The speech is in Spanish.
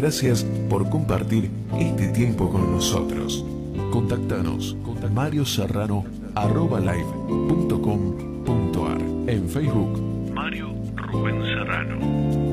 Gracias por compartir este tiempo con nosotros. Contactanos con marioserrano@live.com.ar. En Facebook, Mario Rubén Serrano.